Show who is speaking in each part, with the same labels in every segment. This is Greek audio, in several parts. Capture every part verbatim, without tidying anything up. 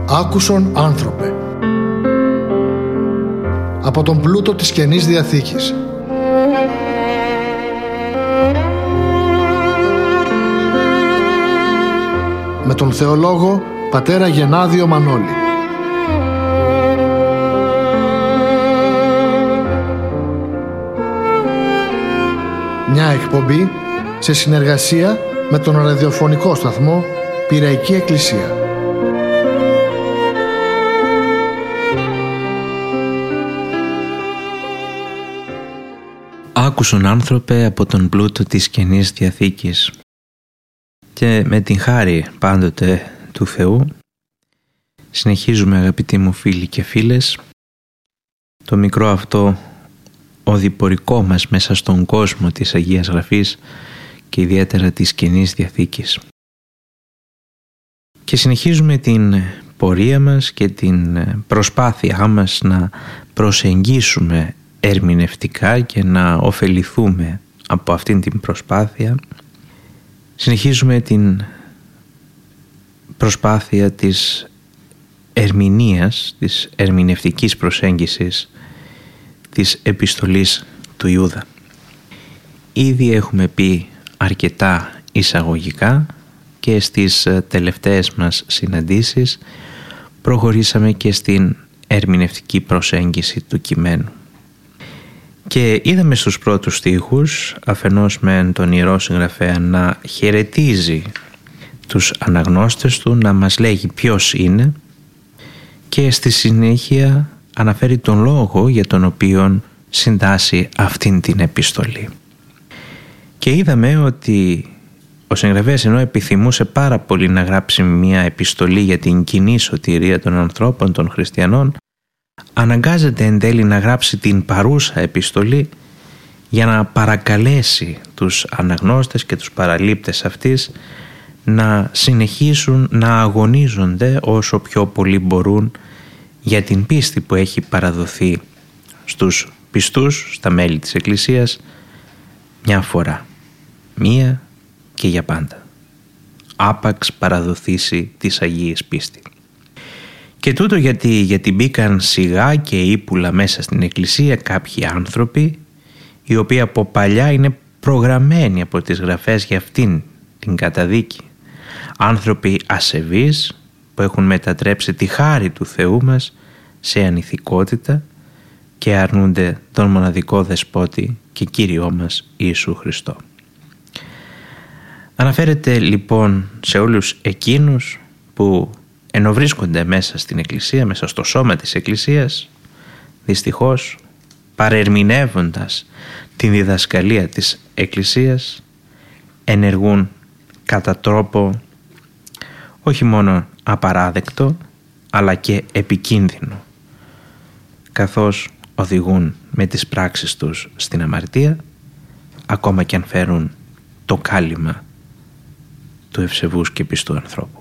Speaker 1: Άκουσον άνθρωπε, από τον πλούτο της Καινής Διαθήκης. Με τον θεολόγο πατέρα Γενάδιο Μανώλη. Μια εκπομπή σε συνεργασία με τον ραδιοφωνικό σταθμό Πειραϊκή Εκκλησία.
Speaker 2: Άκουσον άνθρωπε από τον πλούτο της Καινής Διαθήκης. Και με την χάρη πάντοτε του Θεού συνεχίζουμε, αγαπητοί μου φίλοι και φίλες, το μικρό αυτό οδηπορικό μας μέσα στον κόσμο της Αγίας Γραφής και ιδιαίτερα της Καινής Διαθήκης. Και συνεχίζουμε την πορεία μας και την προσπάθειά μας να προσεγγίσουμε ερμηνευτικά και να ωφεληθούμε από αυτήν την προσπάθεια. Συνεχίζουμε την προσπάθεια της ερμηνείας, της ερμηνευτικής προσέγγισης της επιστολής του Ιούδα. Ήδη έχουμε πει αρκετά εισαγωγικά και στις τελευταίες μας συναντήσεις προχωρήσαμε και στην ερμηνευτική προσέγγιση του κειμένου. Και είδαμε στους πρώτους στίχους αφενός με τον Ιερό Συγγραφέα να χαιρετίζει τους αναγνώστες του, να μας λέγει ποιος είναι, και στη συνέχεια αναφέρει τον λόγο για τον οποίο συντάσσει αυτήν την επιστολή. Και είδαμε ότι ο συγγραφέας, ενώ επιθυμούσε πάρα πολύ να γράψει μια επιστολή για την κοινή σωτηρία των ανθρώπων, των χριστιανών, αναγκάζεται εν τέλει να γράψει την παρούσα επιστολή για να παρακαλέσει τους αναγνώστες και τους παραλήπτες αυτής να συνεχίσουν να αγωνίζονται όσο πιο πολύ μπορούν για την πίστη που έχει παραδοθεί στους πιστούς, στα μέλη της Εκκλησίας, μια φορά, μία και για πάντα, άπαξ παραδοθήσει της Αγίας πίστη. Και τούτο γιατί, γιατί μπήκαν σιγά και ύπουλα μέσα στην Εκκλησία κάποιοι άνθρωποι οι οποίοι από παλιά είναι προγραμμένοι από τις Γραφές για αυτήν την καταδίκη. Άνθρωποι ασεβείς που έχουν μετατρέψει τη χάρη του Θεού μας σε ανηθικότητα και αρνούνται τον μοναδικό δεσπότη και Κύριό μας Ιησού Χριστό. Αναφέρεται λοιπόν σε όλους εκείνους που ενώ βρίσκονται μέσα στην Εκκλησία, μέσα στο σώμα της Εκκλησίας, δυστυχώς παρερμηνεύοντας την διδασκαλία της Εκκλησίας, ενεργούν κατά τρόπο όχι μόνο απαράδεκτο αλλά και επικίνδυνο, καθώς οδηγούν με τις πράξεις τους στην αμαρτία, ακόμα και αν φέρουν το κάλυμα του ευσεβούς και πιστού ανθρώπου.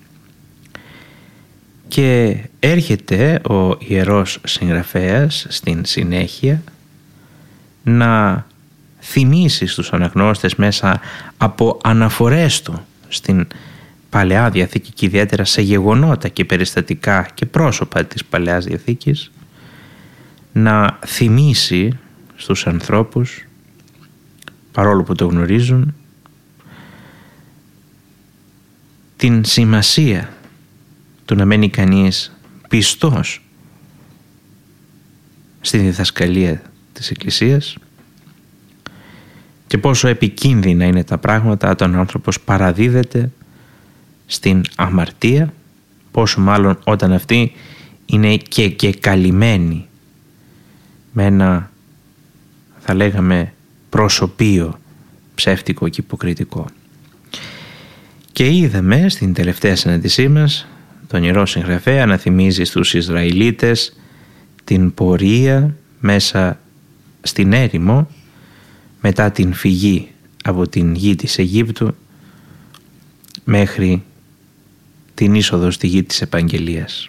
Speaker 2: Και έρχεται ο Ιερός Συγγραφέας στην συνέχεια να θυμίσει στους αναγνώστες μέσα από αναφορές του στην Παλαιά Διαθήκη και ιδιαίτερα σε γεγονότα και περιστατικά και πρόσωπα της Παλαιάς Διαθήκης, να θυμίσει στους ανθρώπους, παρόλο που το γνωρίζουν, την σημασία του να μένει κανείς πιστός στη διδασκαλία της Εκκλησίας και πόσο επικίνδυνα είναι τα πράγματα όταν ο άνθρωπος παραδίδεται στην αμαρτία, πόσο μάλλον όταν αυτή είναι και, και καλυμμένη με ένα, θα λέγαμε, προσωπείο ψεύτικο και υποκριτικό. Και είδαμε στην τελευταία συνάντησή μας τον Ιερό Συγγραφέα να θυμίζει στους Ισραηλίτες την πορεία μέσα στην έρημο μετά την φυγή από την γη της Αιγύπτου μέχρι την είσοδο στη γη της Επαγγελίας.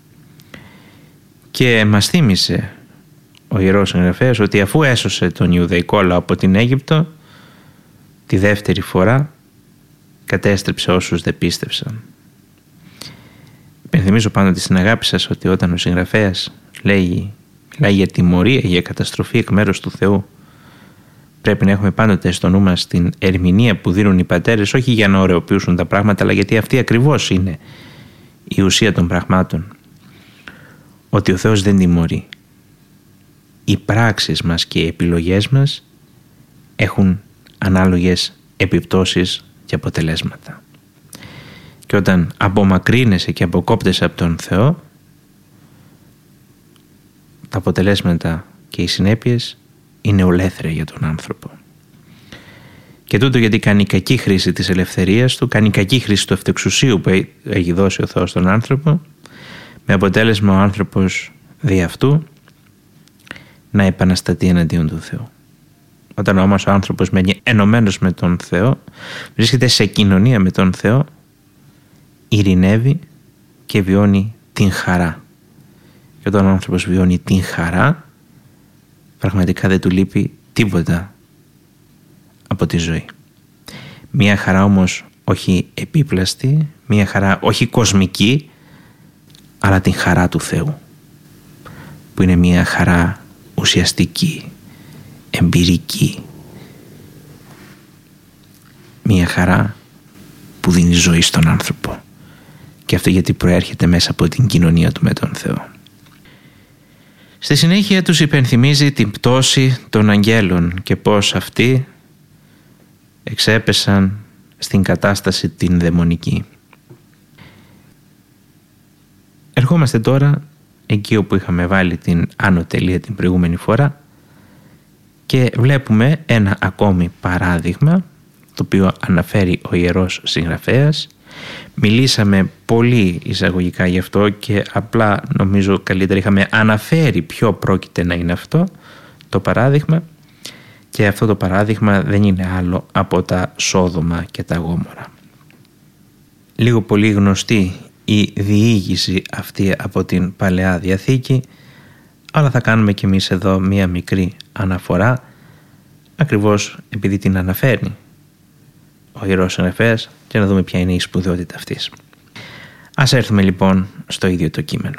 Speaker 2: Και μας θύμισε ο Ιερός Συγγραφέας ότι αφού έσωσε τον Ιουδαϊκό λαό από την Αίγυπτο, τη δεύτερη φορά κατέστρεψε όσους δεν πίστευσαν. υπενθυμίζω πάντοτε στην αγάπη σας ότι όταν ο συγγραφέας λέει, μιλάει για τιμωρία, για καταστροφή εκ μέρους του Θεού, πρέπει να έχουμε πάντοτε στο νου μας την ερμηνεία που δίνουν οι πατέρες, όχι για να ωρεοποιήσουν τα πράγματα, αλλά γιατί αυτή ακριβώς είναι η ουσία των πραγμάτων. Ότι ο Θεός δεν τιμωρεί. Οι πράξεις μας και οι επιλογές μας έχουν ανάλογες επιπτώσεις και αποτελέσματα. Και όταν απομακρύνεσαι και αποκόπτεσαι από τον Θεό, τα αποτελέσματα και οι συνέπειες είναι ολέθρια για τον άνθρωπο. Και τούτο γιατί κάνει κακή χρήση της ελευθερίας του, κάνει κακή χρήση του ευτεξουσίου που έχει δώσει ο Θεός στον άνθρωπο, με αποτέλεσμα ο άνθρωπος δι' αυτού να επαναστατεί εναντίον του Θεού. Όταν όμως ο άνθρωπος μένει ενωμένος με τον Θεό, βρίσκεται σε κοινωνία με τον Θεό, ειρηνεύει και βιώνει την χαρά. Και όταν ο άνθρωπος βιώνει την χαρά, πραγματικά δεν του λείπει τίποτα από τη ζωή. Μία χαρά όμως όχι επίπλαστη, μία χαρά όχι κοσμική, αλλά την χαρά του Θεού, που είναι μία χαρά ουσιαστική, εμπειρική, μία χαρά που δίνει ζωή στον άνθρωπο, και αυτό γιατί προέρχεται μέσα από την κοινωνία του με τον Θεό. Στη συνέχεια τους υπενθυμίζει την πτώση των αγγέλων και πώς αυτοί εξέπεσαν στην κατάσταση την δαιμονική. Ερχόμαστε τώρα εκεί όπου είχαμε βάλει την άνω τελεία την προηγούμενη φορά και βλέπουμε ένα ακόμη παράδειγμα το οποίο αναφέρει ο Ιερός Συγγραφέας. Μιλήσαμε πολύ εισαγωγικά γι' αυτό και απλά νομίζω καλύτερα είχαμε αναφέρει ποιο πρόκειται να είναι αυτό το παράδειγμα, και αυτό το παράδειγμα δεν είναι άλλο από τα Σόδομα και τα Γόμορα. Λίγο πολύ γνωστή η διήγηση αυτή από την Παλαιά Διαθήκη, αλλά θα κάνουμε κι εμείς εδώ μία μικρή αναφορά, ακριβώς επειδή την αναφέρει ο Ιερός Συγγραφέας, και να δούμε ποια είναι η σπουδαιότητα αυτής. Ας έρθουμε λοιπόν στο ίδιο το κείμενο.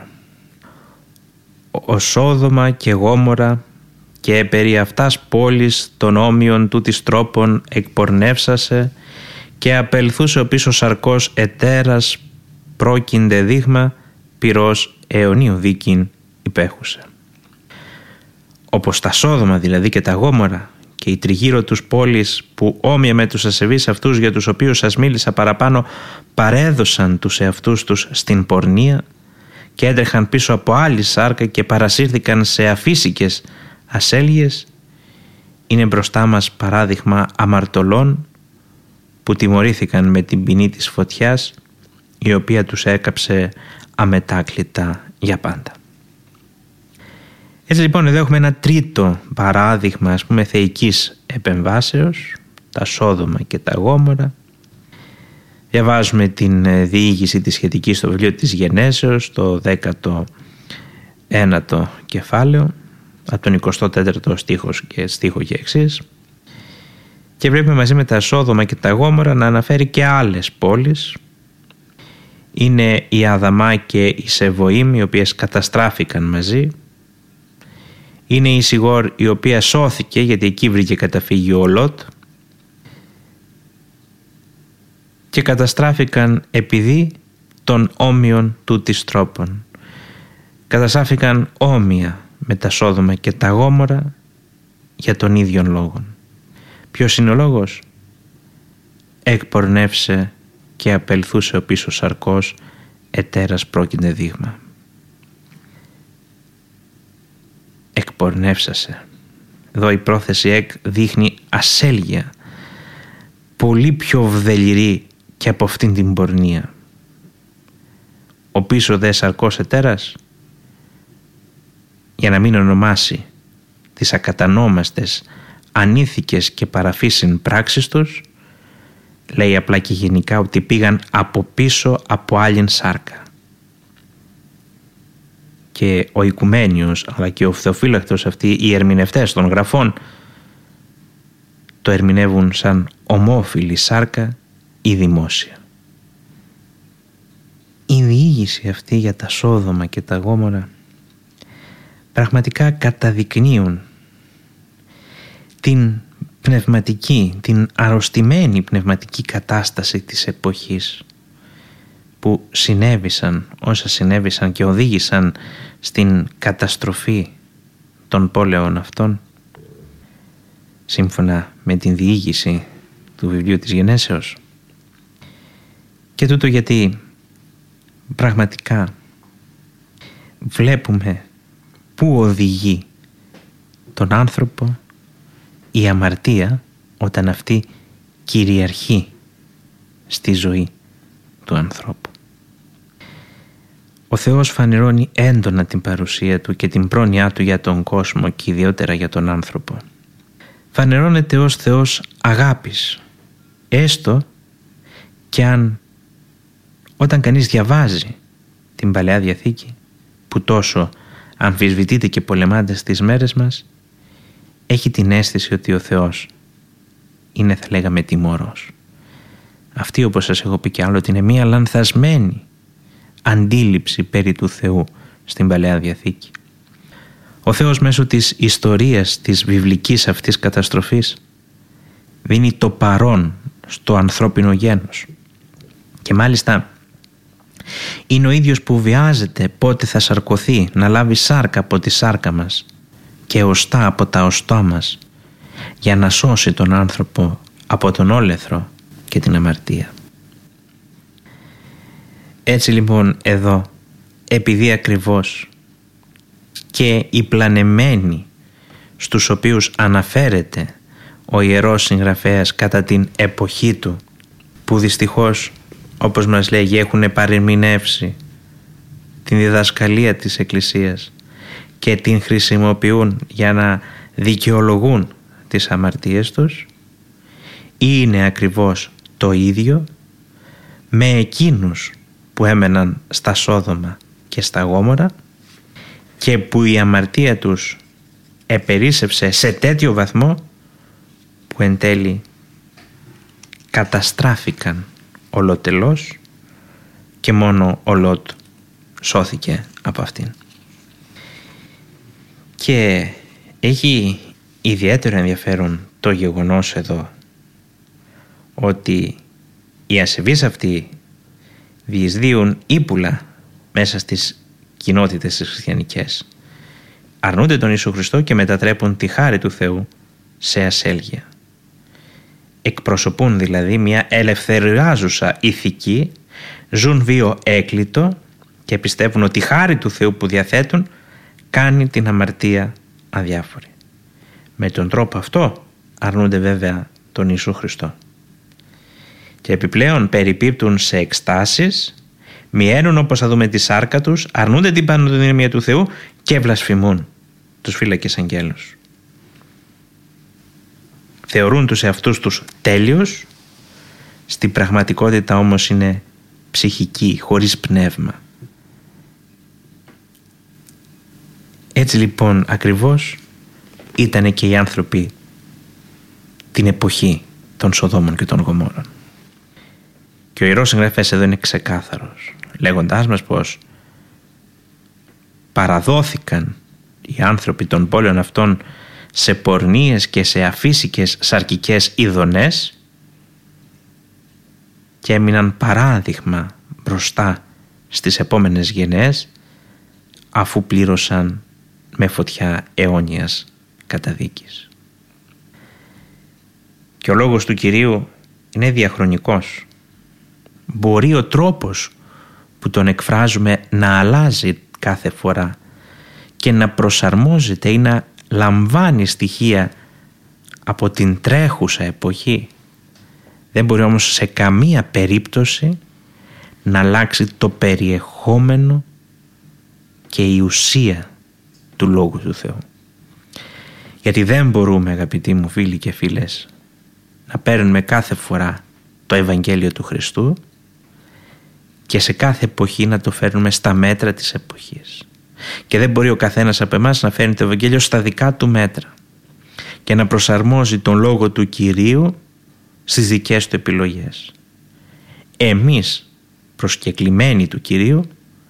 Speaker 2: «Ο Σόδομα και Γόμορα και περί αυτάς πόλης των όμοιων του της τρόπων εκπορνεύσασε και απελθούσε ο πίσω σαρκός ετέρας πρόκυνται δείγμα πυρός αιωνίου δίκην υπέχουσε». Όπως τα Σόδομα δηλαδή και τα Γόμορα και οι τριγύρω τους πόλεις που όμοια με τους ασεβείς αυτούς για τους οποίους σας μίλησα παραπάνω παρέδωσαν τους εαυτούς τους στην πορνεία και έτρεχαν πίσω από άλλη σάρκα και παρασύρθηκαν σε αφύσικες ασέλγειες, είναι μπροστά μας παράδειγμα αμαρτωλών που τιμωρήθηκαν με την ποινή της φωτιάς, η οποία τους έκαψε αμετάκλητα για πάντα. Έτσι λοιπόν εδώ έχουμε ένα τρίτο παράδειγμα, ας πούμε, θεϊκής επεμβάσεως, τα Σόδομα και τα Γόμορα. Διαβάζουμε την διήγηση τη σχετική στο βιβλίο της Γενέσεως, το δέκατο ένατο κεφάλαιο, από τον εικοστό τέταρτο στίχο και στίχο και εξής. Και βλέπουμε μαζί με τα Σόδομα και τα Γόμορα να αναφέρει και άλλες πόλεις. Είναι η Αδαμά και η Σεβοήμ, οι οποίες καταστράφηκαν μαζί. Είναι η Σιγόρ, η οποία σώθηκε γιατί εκεί βρήκε καταφύγει ο Λότ, και καταστράφηκαν επειδή των όμοιων του της τρόπων. Καταστράφηκαν όμοια με τα Σόδομα και τα Γόμορα για τον ίδιο λόγο. Ποιος είναι ο λόγος? Εκπορνεύσε και απελθούσε ο πίσω σαρκός ετέρας πρόκυνται δείγμα. Εκπορνεύσασε. Εδώ η πρόθεση εκ δείχνει ασέλγεια, πολύ πιο βδελιρή και από αυτήν την πορνεία. Ο πίσω δε σαρκός ετέρας, για να μην ονομάσει τις ακατανόμαστες ανήθικες και παραφύσιν πράξεις τους, λέει απλά και γενικά ότι πήγαν από πίσω από άλλην σάρκα. Και ο οικουμένιος αλλά και ο Θεοφύλακτος, αυτοί οι ερμηνευτές των γραφών, το ερμηνεύουν σαν ομόφυλη σάρκα ή δημόσια. Η διήγηση διήγηση αυτή για τα Σόδομα και τα Γόμορα πραγματικά καταδεικνύουν την πνευματική, την αρρωστημένη πνευματική κατάσταση της εποχής, που συνέβησαν όσα συνέβησαν και οδήγησαν στην καταστροφή των πόλεων αυτών, σύμφωνα με την διήγηση του βιβλίου της Γενέσεως. Και τούτο γιατί πραγματικά βλέπουμε πού οδηγεί τον άνθρωπο η αμαρτία όταν αυτή κυριαρχεί στη ζωή του ανθρώπου. Ο Θεός φανερώνει έντονα την παρουσία Του και την πρόνοιά Του για τον κόσμο και ιδιότερα για τον άνθρωπο. Φανερώνεται ως Θεός αγάπης, έστω και αν όταν κανείς διαβάζει την Παλαιά Διαθήκη, που τόσο αμφισβητείται και πολεμάται στις μέρες μας, έχει την αίσθηση ότι ο Θεός είναι, θα λέγαμε, τιμωρός. Αυτή, όπως σας έχω πει και άλλο, είναι μία λανθασμένη αντίληψη περί του Θεού στην Παλαιά Διαθήκη. Ο Θεός μέσω της ιστορίας της βιβλικής αυτής καταστροφής δίνει το παρόν στο ανθρώπινο γένος και μάλιστα είναι ο ίδιος που βιάζεται πότε θα σαρκωθεί, να λάβει σάρκα από τη σάρκα μας και οστά από τα οστά μας για να σώσει τον άνθρωπο από τον όλεθρο και την αμαρτία. Έτσι λοιπόν εδώ, επειδή ακριβώς και οι πλανεμένοι στους οποίους αναφέρεται ο Ιερός Συγγραφέας κατά την εποχή του, που δυστυχώς, όπως μας λέγει, έχουν παρεμηνεύσει την διδασκαλία της Εκκλησίας και την χρησιμοποιούν για να δικαιολογούν τις αμαρτίες τους, είναι ακριβώς το ίδιο με εκείνους που έμεναν στα Σόδομα και στα Γόμορα και που η αμαρτία τους επερίσσευσε σε τέτοιο βαθμό που εν τέλει καταστράφηκαν ολοτελώς και μόνο ο Λώτ σώθηκε από αυτήν. Και έχει ιδιαίτερο ενδιαφέρον το γεγονός εδώ ότι οι ασεβείς αυτοί διεισδύουν ύπουλα μέσα στις κοινότητες τις χριστιανικές. Αρνούνται τον Ιησού Χριστό και μετατρέπουν τη χάρη του Θεού σε ασέλγεια. Εκπροσωπούν δηλαδή μια ελευθεριάζουσα ηθική, ζουν βίο έκλειτο και πιστεύουν ότι η χάρη του Θεού που διαθέτουν κάνει την αμαρτία αδιάφορη. Με τον τρόπο αυτό αρνούνται βέβαια τον Ιησού Χριστό. Και επιπλέον περιπίπτουν σε εκστάσεις, μιαίνουν, όπως θα δούμε, τη σάρκα τους, αρνούνται την πανοδυναμία του Θεού και βλασφημούν τους φύλακες αγγέλους. Θεωρούν τους εαυτούς τους τέλειους, στην πραγματικότητα όμως είναι ψυχικοί, χωρίς πνεύμα. Έτσι λοιπόν ακριβώς ήταν και οι άνθρωποι την εποχή των Σοδόμων και των Γομόρων. Και ο Ιερός Συγγραφέας εδώ είναι ξεκάθαρος, λέγοντάς μας πως παραδόθηκαν οι άνθρωποι των πόλεων αυτών σε πορνείες και σε αφύσικες σαρκικές ειδονές και έμειναν παράδειγμα μπροστά στις επόμενες γενναίες, αφού πλήρωσαν με φωτιά αιώνιας καταδίκης. Και ο λόγος του Κυρίου είναι διαχρονικός. Μπορεί ο τρόπος που τον εκφράζουμε να αλλάζει κάθε φορά και να προσαρμόζεται ή να λαμβάνει στοιχεία από την τρέχουσα εποχή. Δεν μπορεί όμως σε καμία περίπτωση να αλλάξει το περιεχόμενο και η ουσία του Λόγου του Θεού. Γιατί δεν μπορούμε, αγαπητοί μου φίλοι και φίλες, να παίρνουμε κάθε φορά το Ευαγγέλιο του Χριστού και σε κάθε εποχή να το φέρνουμε στα μέτρα της εποχής. Και δεν μπορεί ο καθένας από εμάς να φέρνει το Ευαγγέλιο στα δικά του μέτρα και να προσαρμόζει τον Λόγο του Κυρίου στις δικές του επιλογές. Εμείς, προσκεκλημένοι του Κυρίου,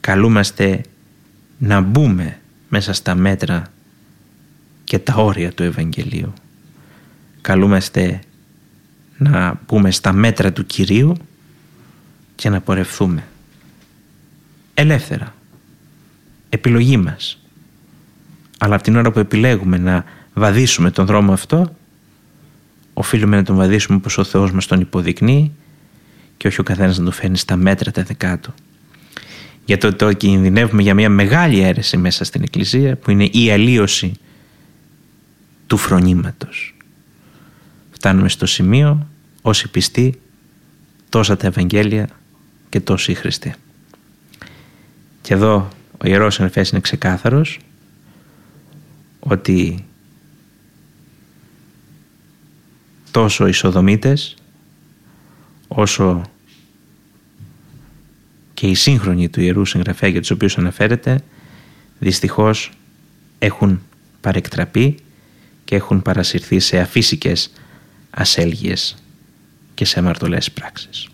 Speaker 2: καλούμαστε να μπούμε μέσα στα μέτρα και τα όρια του Ευαγγελίου. Καλούμαστε να μπούμε στα μέτρα του Κυρίου και να πορευθούμε ελεύθερα. Επιλογή μας. Αλλά από την ώρα που επιλέγουμε να βαδίσουμε τον δρόμο αυτό, οφείλουμε να τον βαδίσουμε όπως ο Θεός μας τον υποδεικνύει και όχι ο καθένας να το φέρνει στα μέτρα τα δικά του. Γιατί τώρα κινδυνεύουμε για μια μεγάλη αίρεση μέσα στην Εκκλησία, που είναι η αλλίωση του φρονήματος. Φτάνουμε στο σημείο, όσοι πιστοί, τόσα τα Ευαγγέλια και τόσοι οι Χριστοί. Και εδώ ο Ιερός Συγγραφέας είναι ξεκάθαρος ότι τόσο οι Σοδομίτες όσο και οι σύγχρονοι του Ιερού Συγγραφέα για τους οποίους αναφέρεται δυστυχώς έχουν παρεκτραπεί και έχουν παρασυρθεί σε αφύσικες ασέλγειες και σε αμαρτωλές πράξεις.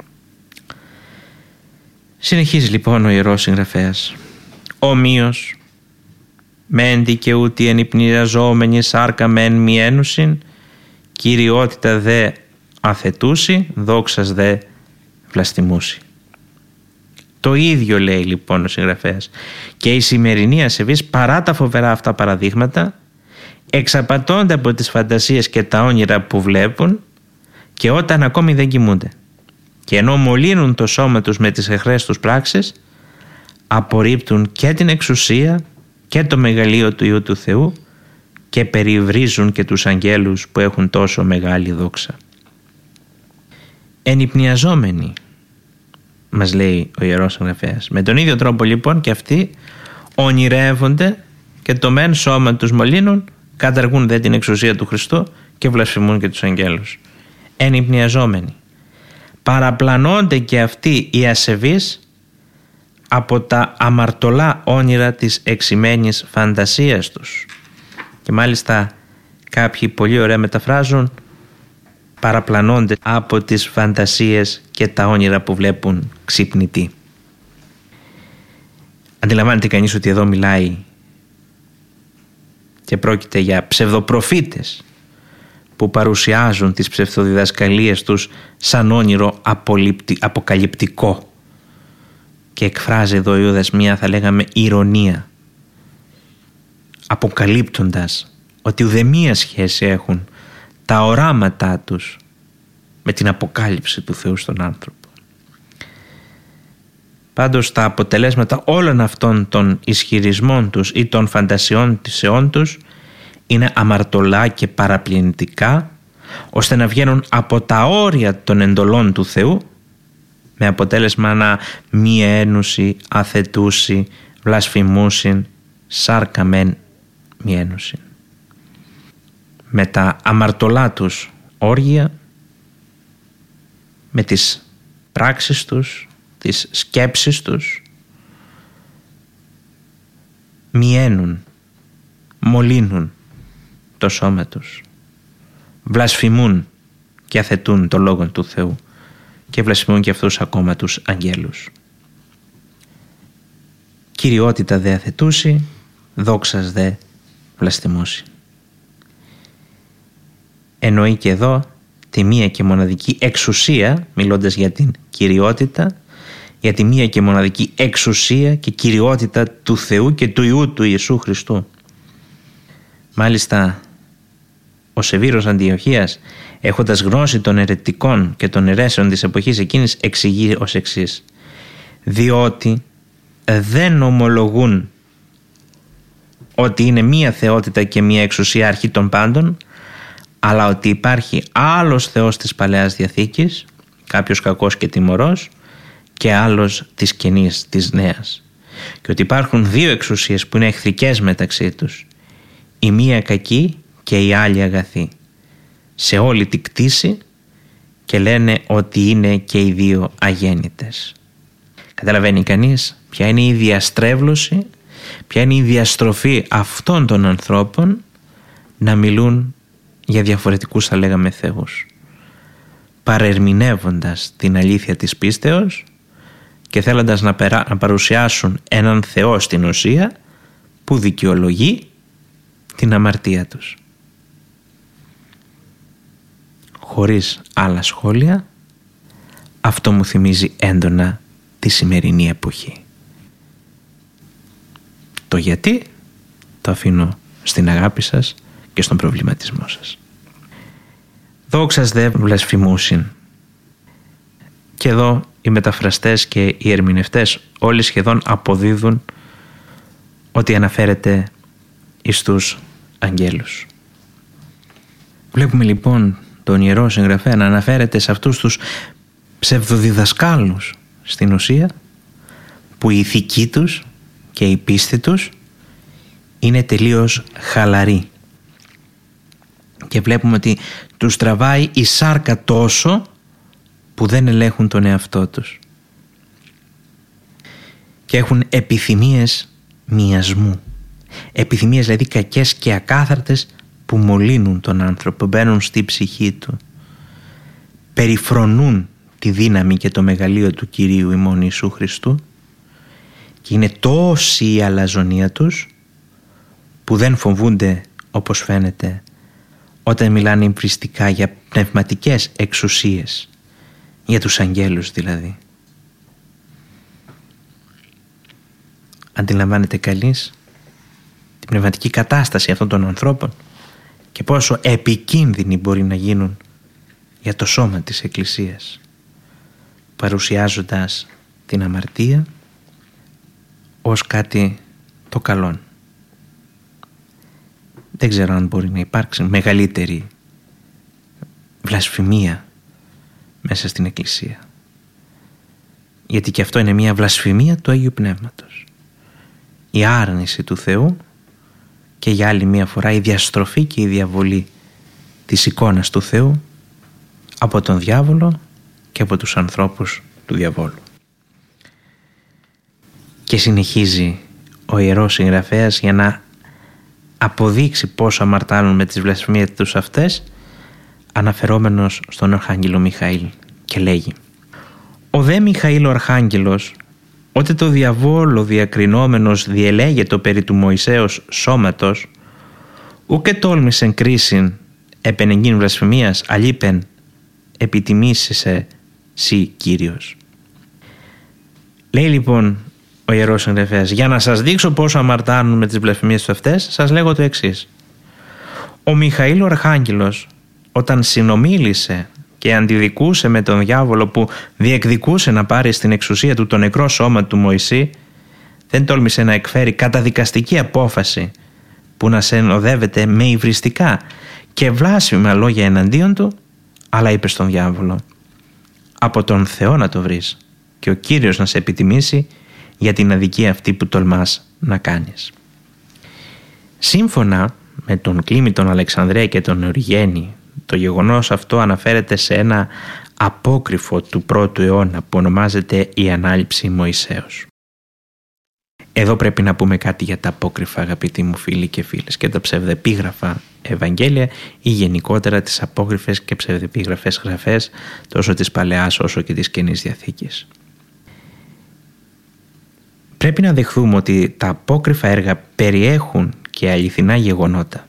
Speaker 2: Συνεχίζει λοιπόν ο Ιερός Συγγραφέας. Ομοίως μεν δικαιούτι εν υπνιαζόμενη σάρκα μεν μη ένουσιν, κυριότητα δε αθετούσι, δόξας δε βλαστημούσι. Το ίδιο λέει λοιπόν ο συγγραφέας και οι σημερινοί ασεβείς, παρά τα φοβερά αυτά παραδείγματα, εξαπατώνται από τις φαντασίες και τα όνειρα που βλέπουν και όταν ακόμη δεν κοιμούνται, και ενώ μολύνουν το σώμα τους με τις αιχρές τους πράξεις, απορρίπτουν και την εξουσία και το μεγαλείο του Υιού του Θεού και περιβρίζουν και τους αγγέλους που έχουν τόσο μεγάλη δόξα. Ενυπνιαζόμενοι, μας λέει ο Ιερός Συγγραφέας, με τον ίδιο τρόπο λοιπόν και αυτοί ονειρεύονται και το μεν σώμα τους μολύνουν, καταργούν δε την εξουσία του Χριστού και βλασφημούν και τους αγγέλους. Ενυπνιαζόμενοι. Παραπλανώνται και αυτοί οι ασεβείς από τα αμαρτωλά όνειρα της εξημένης φαντασίας τους. Και μάλιστα κάποιοι πολύ ωραία μεταφράζουν, παραπλανώνται από τις φαντασίες και τα όνειρα που βλέπουν ξυπνητοί. Αντιλαμβάνεται κανείς ότι εδώ μιλάει και πρόκειται για ψευδοπροφήτες που παρουσιάζουν τις ψευδοδιδασκαλίες τους σαν όνειρο αποκαλυπτικό, και εκφράζει εδώ ο Ιούδας μια, θα λέγαμε, ηρωνία, αποκαλύπτοντας ότι ουδέμια σχέση έχουν τα οράματά τους με την αποκάλυψη του Θεού στον άνθρωπο. Πάντως τα αποτελέσματα όλων αυτών των ισχυρισμών τους ή των φαντασιών της αιών τους είναι αμαρτωλά και παραπλανητικά, ώστε να βγαίνουν από τα όρια των εντολών του Θεού, με αποτέλεσμα να μη ένουση, αθετούσει, βλασφημούσιν, σάρκα μεν μη ένουση. Με τα αμαρτωλά τους όργια, με τις πράξεις τους, τις σκέψεις τους, μιαίνουν, μολύνουν το σώμα τους, βλασφημούν και αθετούν το λόγο του Θεού και βλασφημούν και αυτούς ακόμα τους αγγέλους. Κυριότητα δε αθετούσι, δόξας δε βλαστημούσι. Εννοεί και εδώ τη μία και μοναδική εξουσία, μιλώντας για την κυριότητα, για τη μία και μοναδική εξουσία και κυριότητα του Θεού και του Υιού του Ιησού Χριστού. Μάλιστα ο Σεβήρος Αντιοχίας, έχοντας γνώση των αιρετικών και των αιρέσεων της εποχής εκείνης, εξηγεί ως εξής: διότι δεν ομολογούν ότι είναι μία θεότητα και μία εξουσία αρχή των πάντων, αλλά ότι υπάρχει άλλος Θεός της Παλαιάς Διαθήκης, κάποιος κακός και τιμωρός, και άλλος της Καινής, της Νέας, και ότι υπάρχουν δύο εξουσίες που είναι εχθρικές μεταξύ τους, η μία κακή και η άλλη αγαθή, σε όλη την κτήση, και λένε ότι είναι και οι δύο αγέννητες. Καταλαβαίνει κανείς ποια είναι η διαστρέβλωση, ποια είναι η διαστροφή αυτών των ανθρώπων να μιλούν για διαφορετικούς, θα λέγαμε, θεούς, παρερμηνεύοντας την αλήθεια της πίστεως και θέλοντας να, περά, να παρουσιάσουν έναν Θεό στην ουσία που δικαιολογεί την αμαρτία τους. Χωρίς άλλα σχόλια, αυτό μου θυμίζει έντονα τη σημερινή εποχή. Το γιατί το αφήνω στην αγάπη σας και στον προβληματισμό σας. Δόξας δε βλασφημούσιν. Και εδώ οι μεταφραστές και οι ερμηνευτές όλοι σχεδόν αποδίδουν ότι αναφέρεται εις τους αγγέλους. Βλέπουμε λοιπόν τον Ιερό Συγγραφέα να αναφέρεται σε αυτούς τους ψευδοδιδασκάλους στην ουσία, που η ηθική τους και η πίστη τους είναι τελείως χαλαρή, και βλέπουμε ότι τους τραβάει η σάρκα τόσο που δεν ελέγχουν τον εαυτό τους και έχουν επιθυμίες μιασμού, επιθυμίες δηλαδή κακές και ακάθαρτες που μολύνουν τον άνθρωπο, μπαίνουν στη ψυχή του, περιφρονούν τη δύναμη και το μεγαλείο του Κυρίου ημών Ιησού Χριστού, και είναι τόση η αλαζονία τους που δεν φοβούνται, όπως φαίνεται, όταν μιλάνε υβριστικά για πνευματικές εξουσίες, για τους αγγέλους δηλαδή. Αντιλαμβάνεται καλής την πνευματική κατάσταση αυτών των ανθρώπων και πόσο επικίνδυνοι μπορεί να γίνουν για το σώμα της Εκκλησίας, παρουσιάζοντας την αμαρτία ως κάτι το καλόν. Δεν ξέρω αν μπορεί να υπάρξει μεγαλύτερη βλασφημία μέσα στην Εκκλησία, γιατί και αυτό είναι μια βλασφημία του Αγίου Πνεύματος, η άρνηση του Θεού και για άλλη μια φορά η διαστροφή και η διαβολή της εικόνας του Θεού από τον διάβολο και από τους ανθρώπους του διαβόλου. Και συνεχίζει ο Ιερός Συγγραφέας για να αποδείξει πόσο αμαρτάνουν με τις βλασφημίες τους αυτές, αναφερόμενος στον Αρχάγγελο Μιχαήλ, και λέγει: «Ο δε Μιχαήλ ο Αρχάγγελος, ότε το διαβόλο διακρινόμενος διελέγετο περί του Μωυσέως σώματος, ουκε τόλμησεν κρίσιν επενεγγύν βλασφημίας, αλείπεν επιτιμήσεσαι σύ Κύριος». Λέει λοιπόν ο Ιερός Συγγραφέας, για να σας δείξω πόσο αμαρτάνουν με τις βλασφημίες του αυτές, σας λέγω το εξής. Ο Μιχαήλ ο Αρχάγγελος, όταν συνομίλησε και αντιδικούσε με τον διάβολο που διεκδικούσε να πάρει στην εξουσία του το νεκρό σώμα του Μωυσή, δεν τόλμησε να εκφέρει καταδικαστική απόφαση που να συνοδεύεται με υβριστικά και βλάσφημα λόγια εναντίον του, αλλά είπε στον διάβολο: «Από τον Θεό να το βρεις και ο Κύριος να σε επιτιμήσει για την αδικία αυτή που τολμάς να κάνεις». Σύμφωνα με τον Κλίμη τον Αλεξανδρέα και τον Οριγένη, το γεγονός αυτό αναφέρεται σε ένα απόκριφο του πρώτου αιώνα που ονομάζεται η Ανάληψη Μωυσέως. Εδώ πρέπει να πούμε κάτι για τα απόκριφα, αγαπητοί μου φίλοι και φίλες, και τα ψευδεπίγραφα Ευαγγέλια ή γενικότερα τις απόκριφες και ψευδεπίγραφες γραφές τόσο της Παλαιάς όσο και της Καινής Διαθήκης. Πρέπει να δεχθούμε ότι τα απόκριφα έργα περιέχουν και αληθινά γεγονότα.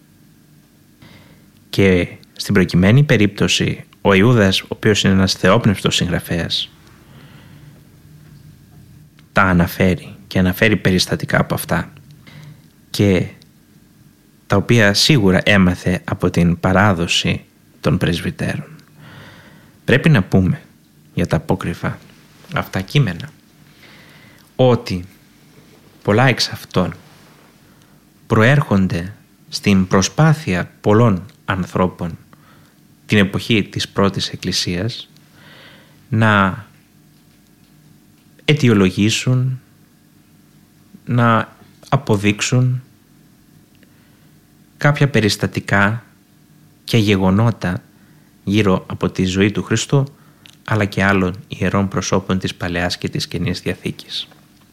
Speaker 2: Και στην προκειμένη περίπτωση ο Ιούδας, ο οποίος είναι ένας θεόπνευστος συγγραφέας, τα αναφέρει και αναφέρει περιστατικά από αυτά, και τα οποία σίγουρα έμαθε από την παράδοση των πρεσβυτέρων. Πρέπει να πούμε για τα απόκριφα αυτά κείμενα ότι πολλά εξ αυτών προέρχονται στην προσπάθεια πολλών ανθρώπων την εποχή της πρώτης Εκκλησίας να αιτιολογήσουν, να αποδείξουν κάποια περιστατικά και γεγονότα γύρω από τη ζωή του Χριστού, αλλά και άλλων ιερών προσώπων της Παλαιάς και της Καινής Διαθήκης.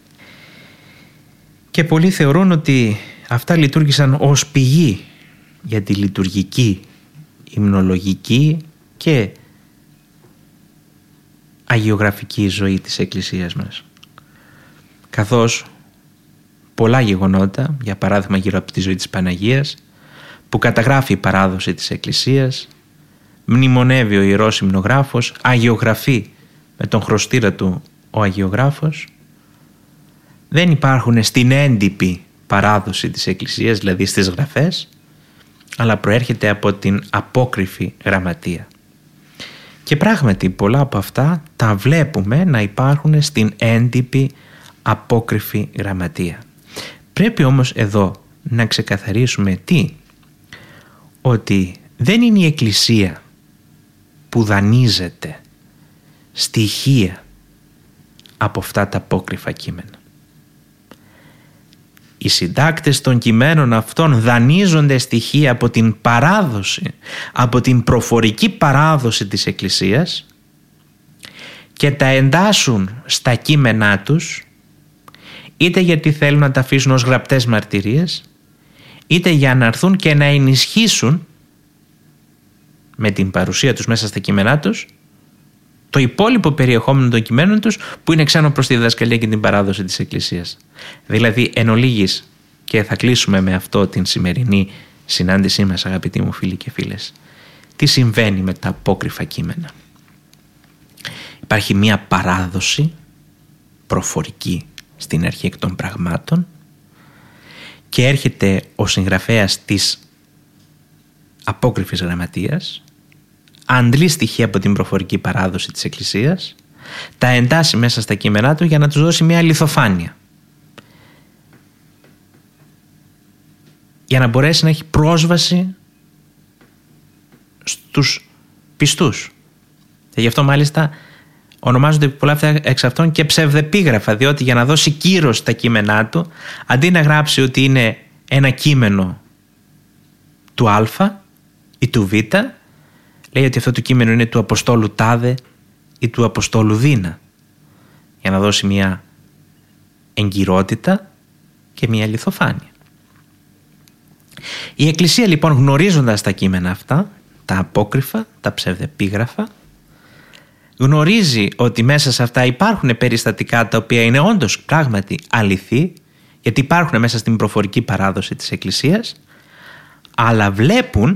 Speaker 2: Και πολλοί θεωρούν ότι αυτά λειτουργήσαν ως πηγή για τη λειτουργική, υμνολογική και αγιογραφική ζωή της Εκκλησίας μας. Καθώς πολλά γεγονότα, για παράδειγμα γύρω από τη ζωή της Παναγίας, που καταγράφει η παράδοση της Εκκλησίας, μνημονεύει ο Ιερός Υμνογράφος, αγιογραφεί με τον χρωστήρα του ο αγιογράφος, δεν υπάρχουν στην έντυπη παράδοση της Εκκλησίας, δηλαδή στις γραφές, αλλά προέρχεται από την απόκριφη γραμματεία. Και πράγματι πολλά από αυτά τα βλέπουμε να υπάρχουν στην έντυπη απόκριφη γραμματεία. Πρέπει όμως εδώ να ξεκαθαρίσουμε τι? Ότι δεν είναι η Εκκλησία που δανείζεται στοιχεία από αυτά τα απόκριφα κείμενα. Οι συντάκτες των κειμένων αυτών δανείζονται στοιχεία από την παράδοση, από την προφορική παράδοση της Εκκλησίας και τα εντάσσουν στα κείμενά τους, είτε γιατί θέλουν να τα αφήσουν ως γραπτές μαρτυρίες, είτε για να έρθουν και να ενισχύσουν με την παρουσία τους μέσα στα κείμενά τους το υπόλοιπο περιεχόμενο των κειμένων τους που είναι ξένο προς τη διδασκαλία και την παράδοση της Εκκλησίας. Δηλαδή εν ολίγης, και θα κλείσουμε με αυτό την σημερινή συνάντησή μας, αγαπητοί μου φίλοι και φίλες, τι συμβαίνει με τα απόκριφα κείμενα? Υπάρχει μία παράδοση προφορική στην αρχή εκ των πραγμάτων και έρχεται ο συγγραφέας της απόκριφης γραμματείας, αντλεί στοιχεία από την προφορική παράδοση της Εκκλησίας, τα εντάσσει μέσα στα κείμενά του για να τους δώσει μια αληθοφάνεια, για να μπορέσει να έχει πρόσβαση στους πιστούς. Και γι' αυτό μάλιστα ονομάζονται πολλά αυτά εξ αυτών και ψευδεπίγραφα, διότι για να δώσει κύρος στα κείμενά του, αντί να γράψει ότι είναι ένα κείμενο του Α ή του Β, λέει ότι αυτό το κείμενο είναι του Αποστόλου Τάδε ή του Αποστόλου Δίνα, για να δώσει μια εγκυρότητα και μια αληθοφάνεια. Η Εκκλησία λοιπόν, γνωρίζοντας τα κείμενα αυτά, τα απόκριφα, τα ψευδεπίγραφα, γνωρίζει ότι μέσα σε αυτά υπάρχουν περιστατικά τα οποία είναι όντως πράγματι αληθή, γιατί υπάρχουν μέσα στην προφορική παράδοση της Εκκλησίας, αλλά βλέπουν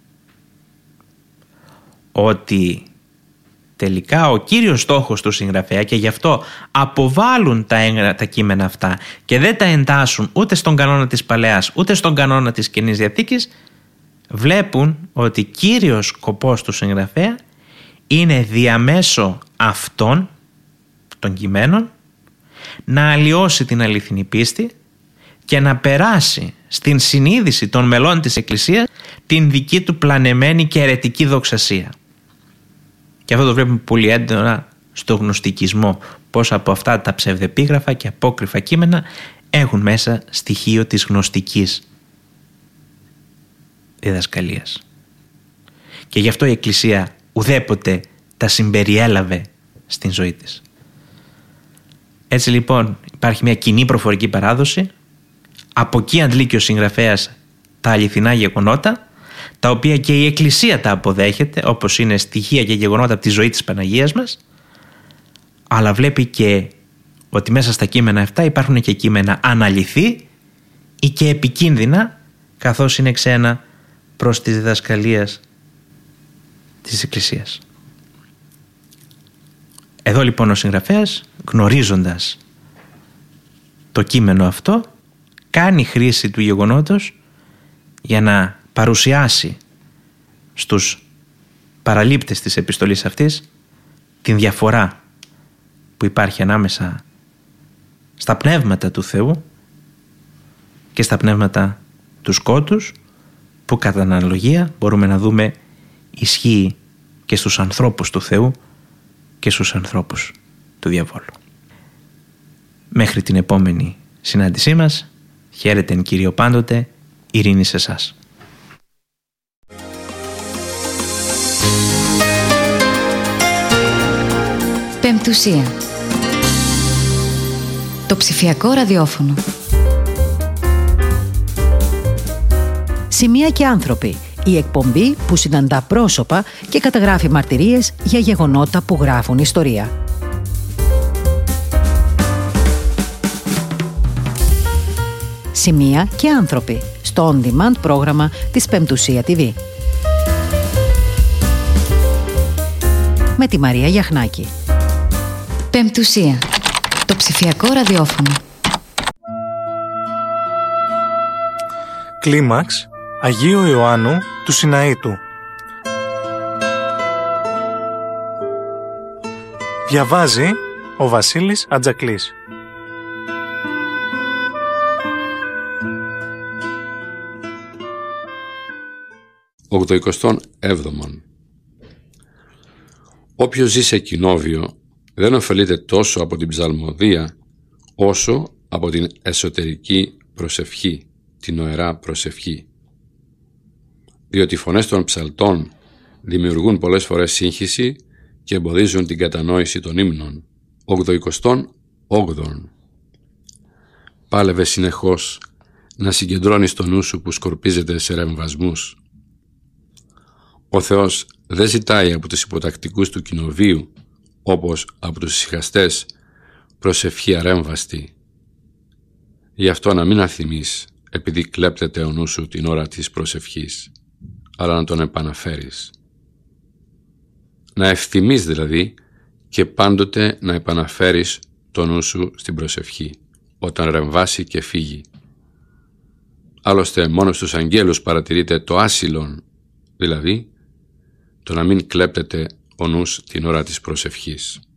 Speaker 2: ότι τελικά ο κύριος στόχος του συγγραφέα, και γι' αυτό αποβάλλουν τα, έγγρα, τα κείμενα αυτά και δεν τα εντάσσουν ούτε στον κανόνα της Παλαιάς ούτε στον κανόνα της Καινής Διαθήκης, βλέπουν ότι κύριος σκοπός του συγγραφέα είναι διαμέσω αυτών των κειμένων να αλλοιώσει την αληθινή πίστη και να περάσει στην συνείδηση των μελών της Εκκλησίας την δική του πλανεμένη και αιρετική δοξασία. Και αυτό το βλέπουμε πολύ έντονα στο γνωστικισμό, πως από αυτά τα ψευδεπίγραφα και απόκριφα κείμενα έχουν μέσα στοιχείο της γνωστικής διδασκαλίας. Και γι' αυτό η Εκκλησία ουδέποτε τα συμπεριέλαβε στην ζωή της. Έτσι λοιπόν υπάρχει μια κοινή προφορική παράδοση, από εκεί αντλεί και ο συγγραφέας τα αληθινά γεγονότα, τα οποία και η Εκκλησία τα αποδέχεται, όπως είναι στοιχεία και γεγονότα από τη ζωή της Παναγίας μας, αλλά βλέπει και ότι μέσα στα κείμενα αυτά υπάρχουν και κείμενα αναλυθή ή και επικίνδυνα, καθώς είναι ξένα προς τις διδασκαλίες της Εκκλησίας. Εδώ λοιπόν ο συγγραφέας, γνωρίζοντας το κείμενο αυτό, κάνει χρήση του γεγονότος για να παρουσιάσει στους παραλήπτες της επιστολής αυτής την διαφορά που υπάρχει ανάμεσα στα πνεύματα του Θεού και στα πνεύματα του σκότους, που κατά αναλογία μπορούμε να δούμε ισχύει και στους ανθρώπους του Θεού και στους ανθρώπους του διαβόλου. Μέχρι την επόμενη συνάντησή μας, χαίρετε εν Κύριο πάντοτε, ειρήνη σε εσάς.
Speaker 3: Πεμπτουσία. Το ψηφιακό ραδιόφωνο.
Speaker 4: Σημεία και άνθρωποι. Η εκπομπή που συναντά πρόσωπα και καταγράφει μαρτυρίες για γεγονότα που γράφουν ιστορία. Σημεία και άνθρωποι στο On Demand πρόγραμμα της Πεμπτουσία τι βι. Με τη Μαρία Γιαχνάκη.
Speaker 3: Πεμπτουσία. Το ψηφιακό ραδιόφωνο.
Speaker 5: Κλίμαξ Αγίου Ιωάννου του Σιναήτου. Διαβάζει ο Βασίλης Ατζακλής.
Speaker 6: ογδοηκοστό έβδομο. Όποιος ζει σε κοινόβιο δεν ωφελείται τόσο από την ψαλμοδία όσο από την εσωτερική προσευχή, την νοερά προσευχή. Διότι οι φωνές των ψαλτών δημιουργούν πολλές φορές σύγχυση και εμποδίζουν την κατανόηση των ύμνων. ογδοηκοστό όγδοο. Πάλευε συνεχώς να συγκεντρώνεις το νου σου που σκορπίζεται σε ρεμβασμούς. Ο Θεός δεν ζητάει από τους υποτακτικούς του κοινοβίου, όπως από τους ησυχαστές, προσευχή αρέμβαστη. Γι' αυτό να μην αθυμείς, επειδή κλέπτεται ο νου σου την ώρα της προσευχής, αλλά να τον επαναφέρεις. Να ευθυμείς δηλαδή και πάντοτε να επαναφέρεις το νου σου στην προσευχή, όταν ρεμβάσει και φύγει. Άλλωστε μόνο στους αγγέλους παρατηρείται το άσυλον, δηλαδή το να μην κλέπτεται ο νους την ώρα της προσευχής.